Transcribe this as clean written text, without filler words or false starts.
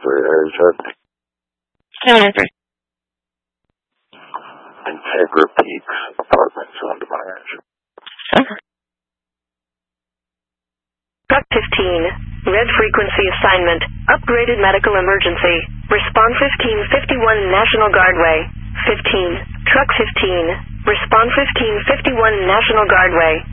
where is it? San Andreas. Integra Peaks Apartments on Demarge. Truck 15, red frequency assignment, upgraded medical emergency, respond 1551 National Guardway, 15, truck 15, respond 1551 National Guardway.